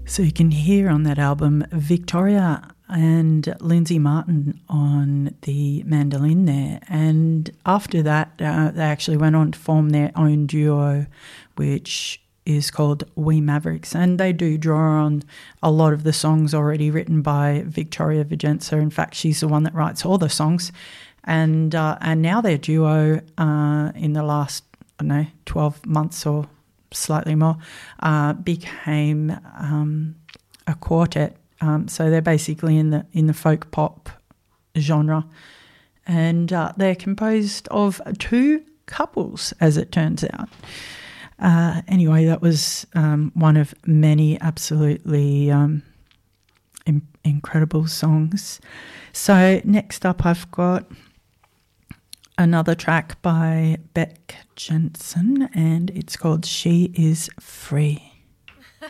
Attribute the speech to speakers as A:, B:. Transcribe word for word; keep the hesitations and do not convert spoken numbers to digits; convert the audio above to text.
A: So you can hear on that album Victoria and Lindsay Martin on the mandolin there. And after that, uh, they actually went on to form their own duo, which is called We Mavericks. And they do draw on a lot of the songs already written by Victoria Vigenza. In fact, she's the one that writes all the songs. And uh, and now their duo uh, in the last, I don't know, twelve months or slightly more, uh, became um, a quartet. Um, so they're basically in the in the folk pop genre, and uh, they're composed of two couples, as it turns out. Uh, anyway, that was um, one of many absolutely um, in- incredible songs. So next up, I've got another track by Beck Jensen, and it's called She Is Free.